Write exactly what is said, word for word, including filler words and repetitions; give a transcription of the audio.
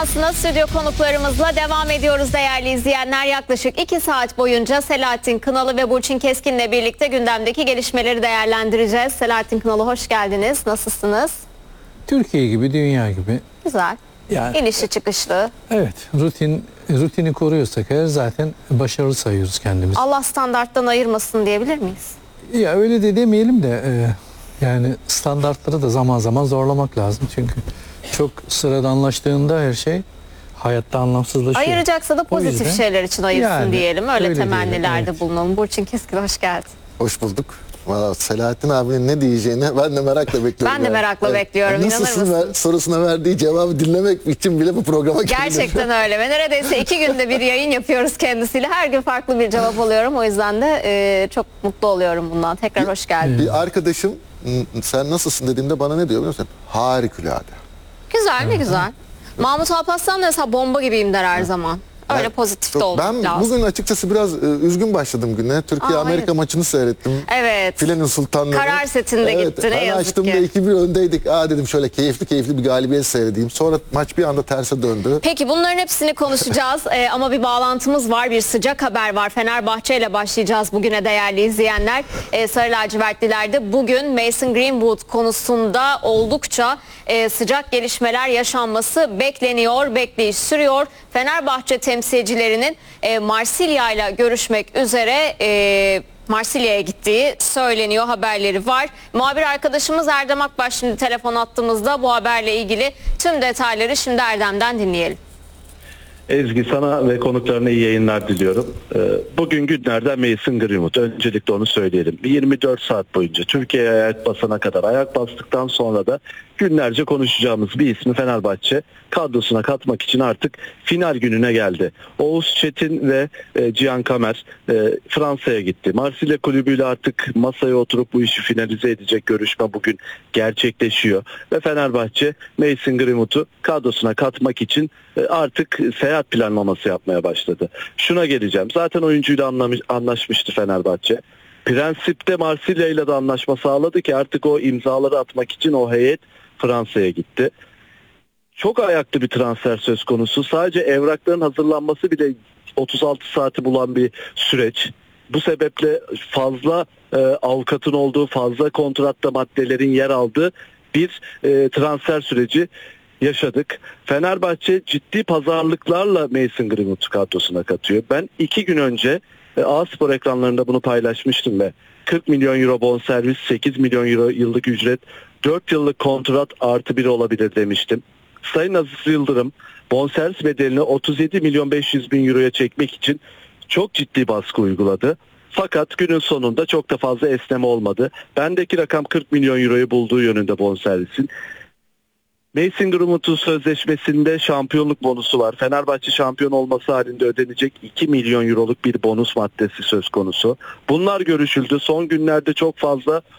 Dünyası'na stüdyo konuklarımızla devam ediyoruz değerli izleyenler. Yaklaşık iki saat boyunca Selahattin Kınalı ve Burçin Keskin'le birlikte gündemdeki gelişmeleri değerlendireceğiz. Selahattin Kınalı, hoş geldiniz. Nasılsınız? Türkiye gibi, dünya gibi. Güzel. Yani, İnişli çıkışlı. Evet, rutin rutini koruyorsak eğer zaten başarılı sayıyoruz kendimizi. Allah standarttan ayırmasın diyebilir miyiz? Ya öyle de demeyelim de e, yani standartları da zaman zaman zorlamak lazım. Çünkü çok sıradanlaştığında her şey hayatta anlamsızlaşıyor. Ayıracaksa da O pozitif yüzden, şeyler için ayırsın yani, diyelim. Öyle, öyle temennilerde diyelim, evet. bulunalım. Burçin Keskin, hoş geldin. Hoş bulduk. Valla Selahattin abinin ne diyeceğini ben de merakla bekliyorum. Ben de merakla bekliyorum, inanır Nasılsın mısın? ver- sorusuna verdiği cevabı dinlemek için bile bu programa geldim. Gerçekten öyle ve neredeyse iki günde bir yayın yapıyoruz kendisiyle. Her gün farklı bir cevap alıyorum. O yüzden de e, çok mutlu oluyorum bundan. Tekrar hoş geldin. Bir arkadaşım sen nasılsın dediğimde bana ne diyor biliyor musun? Harikulade. Güzel, ne güzel. Mahmut Alparslan da mesela bomba gibiyim der her zaman. Öyle Yani pozitif çok- de olmak Ben lazım. bugün açıkçası biraz e, üzgün başladım güne. Türkiye-Amerika hayır. maçını seyrettim. Evet. Filenin sultanları. Karar setinde gitti, ne ben yazık açtım ki. da iki bir öndeydik. Aa dedim şöyle keyifli keyifli bir galibiyet seyredeyim. Sonra maç bir anda terse döndü. Peki bunların hepsini konuşacağız Ee, ama bir bağlantımız var, bir sıcak haber var. Fenerbahçe ile başlayacağız bugüne değerli izleyenler. Ee, Sarı lacivertlilerde bugün Mason Greenwood konusunda oldukça e, sıcak gelişmeler yaşanması bekleniyor, bekleyiş sürüyor. Fenerbahçe temsilcilerinin e, Marsilya ile görüşmek üzere e, Marsilya'ya gittiği söyleniyor, haberleri var. Muhabir arkadaşımız Erdem Akbaş şimdi telefon attığımızda bu haberle ilgili tüm detayları şimdi Erdem'den dinleyelim. Ezgi, sana ve konuklarına iyi yayınlar diliyorum. Bugün günlerden Mason Greenwood. Öncelikle onu söyleyelim. yirmi dört saat boyunca Türkiye'ye ayak basana kadar, ayak bastıktan sonra da günlerce konuşacağımız bir ismi Fenerbahçe kadrosuna katmak için artık final gününe geldi. Oğuz Çetin ve Cihan Kamer Fransa'ya gitti. Marsilya kulübüyle artık masaya oturup bu işi finalize edecek görüşme bugün gerçekleşiyor. Ve Fenerbahçe Mason Greenwood'u kadrosuna katmak için artık seyahat planlaması yapmaya başladı. Şuna geleceğim. Zaten oyuncuyla anlamış, anlaşmıştı Fenerbahçe. Prensipte Marsilya ile de anlaşma sağladı ki artık o imzaları atmak için o heyet Fransa'ya gitti. Çok ayaklı bir transfer söz konusu. Sadece evrakların hazırlanması bile otuz altı saati bulan bir süreç. Bu sebeple fazla e, avukatın olduğu, fazla kontratta maddelerin yer aldığı bir e, transfer süreci yaşadık. Fenerbahçe ciddi pazarlıklarla Mason Greenwood'u kadrosuna katıyor. Ben iki gün önce e, A-Spor ekranlarında bunu paylaşmıştım ve kırk milyon euro bonservis, sekiz milyon euro yıllık ücret, dört yıllık kontrat artı bir olabilir demiştim. Sayın Aziz Yıldırım bonservis bedelini otuz yedi milyon beş yüz bin euroya çekmek için çok ciddi baskı uyguladı. Fakat günün sonunda çok da fazla esneme olmadı. Bendeki rakam kırk milyon euroyu bulduğu yönünde bonservisin. Mason Greenwood'un sözleşmesinde şampiyonluk bonusu var. Fenerbahçe şampiyon olması halinde ödenecek iki milyon euroluk bir bonus maddesi söz konusu. Bunlar görüşüldü. Son günlerde çok fazla